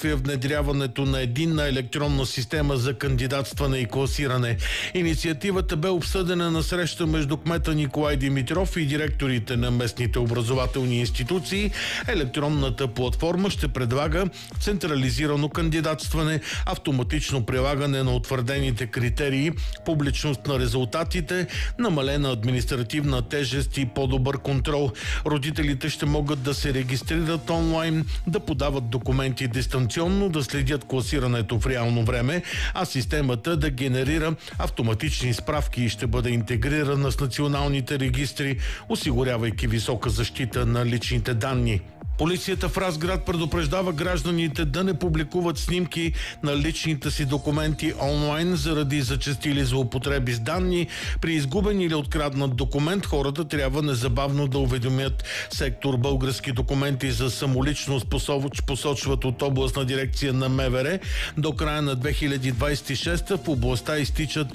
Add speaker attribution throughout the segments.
Speaker 1: подготвя внедряването на единна електронна система за кандидатстване и класиране. Инициативата бе обсъдена на среща между кмета Николай Димитров и директорите на местните образователни институции. Електронната платформа ще предлага централизирано кандидатстване, автоматично прилагане на утвърдените критерии, публичност на резултатите, намалена административна тежест и по-добър контрол. Родителите ще могат да се регистрират онлайн, да подават документи дистанционно, да следят класирането в реално време, а системата да генерира автоматични справки и ще бъде интегрирана с националните регистри, осигурявайки висока защита на личните данни. Полицията в Разград предупреждава гражданите да не публикуват снимки на личните си документи онлайн заради зачестили злоупотреби с данни. При изгубен или откраднат документ хората трябва незабавно да уведомят сектор български документи за самоличност, посочват от областна дирекция на МВР. До края на 2026 в областта изтичат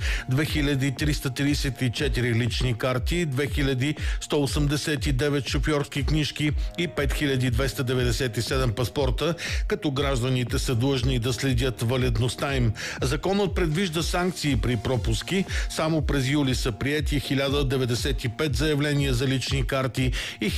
Speaker 1: 2334 лични карти, 2189 шофьорски книжки и 5297 паспорта, като гражданите са длъжни да следят валидността им. Законът предвижда санкции при пропуски. Само през юли са приети 1095 заявления за лични карти и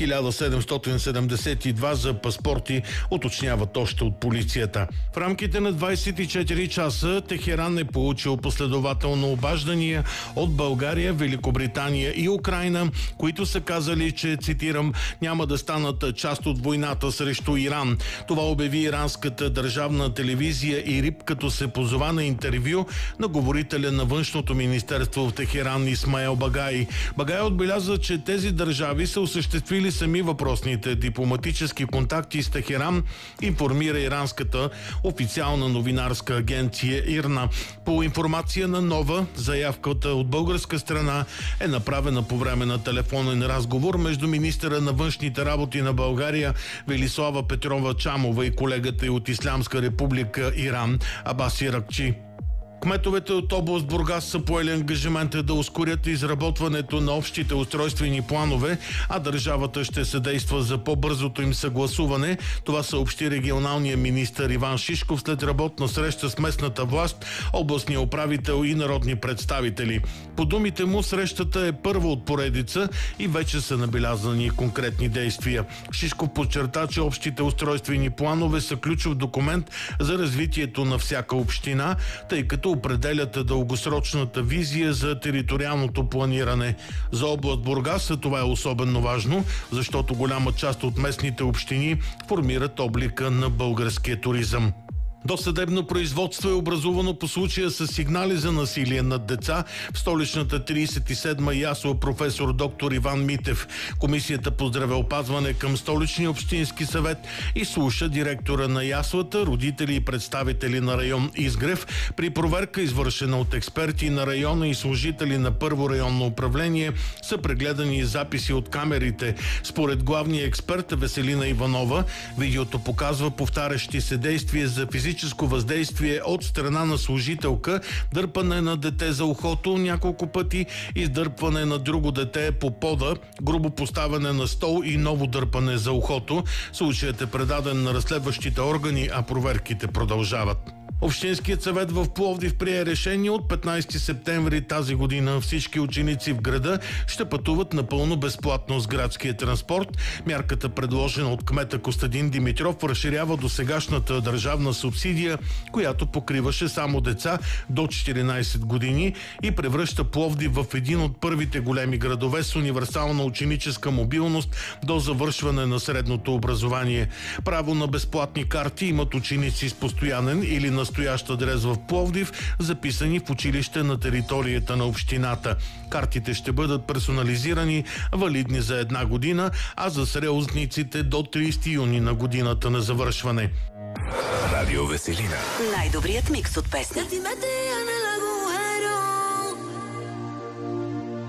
Speaker 1: 1772 за паспорти, уточняват още от полицията. В рамките на 24 часа Техеран е получил последователно обаждания от България, Великобритания и Украйна, които са казали, че, цитирам, няма да станат част от войната срещу Иран. Това обяви иранската държавна телевизия ИРИБ, като се позова на интервю на говорителя на външното министерство в Техеран Исмаел Багай. Багай отбеляза, че тези държави са осъществили сами въпросните дипломатически контакти с Техеран, информира иранската официална новинарска агенция ИРНА. По информация на Нова, заявката от българска страна е направена по време на телефонен разговор между министъра на външните работи на България Велислава Петрова Чамова и колегата й от Ислямска република Иран Абаси Ракчи. Кметовете от област Бургас са поели ангажимента да ускорят изработването на общите устройствени планове, а държавата ще съдейства за по-бързото им съгласуване. Това съобщи регионалният министър Иван Шишков след работна среща с местната власт, областния управител и народни представители. По думите му, срещата е първа от поредица и вече са набелязани конкретни действия. Шишков подчерта, че общите устройствени планове са ключов документ за развитието на всяка община, тъй като определят дългосрочната визия за териториалното планиране. За област Бургас това е особено важно, защото голяма част от местните общини формират облика на българския туризъм. Досъдебно производство е образувано по случая с сигнали за насилие над деца в столичната 37-ма ясла професор доктор Иван Митев. Комисията по здравеопазване към Столичния общински съвет изслуша директора на яслата, родители и представители на район Изгрев. При проверка, извършена от експерти на района и служители на първо районно управление, са прегледани записи от камерите. Според главния експерт Веселина Иванова, видеото показва повтарящи се действия за физическо въздействие от страна на служителка, дърпане на дете за ухото няколко пъти, издърпване на друго дете по пода, грубо поставяне на стол и ново дърпане за ухото. Случаят е предаден на разследващите органи, а проверките продължават. Общинският съвет в Пловдив прие решение от 15 септември тази година всички ученици в града ще пътуват напълно безплатно с градския транспорт. Мярката, предложена от кмета Костадин Димитров, разширява досегашната държавна субсидия, която покриваше само деца до 14 години и превръща Пловдив в един от първите големи градове с универсална ученическа мобилност до завършване на средното образование. Право на безплатни карти имат ученици с постоянен или настоящ адрес в Пловдив, записани в училище на територията на общината. Картите ще бъдат персонализирани, валидни за 1 година, а за среузниците до 30 юни на годината на завършване.
Speaker 2: Радио Веселина.
Speaker 3: Най-добрият микс от песни.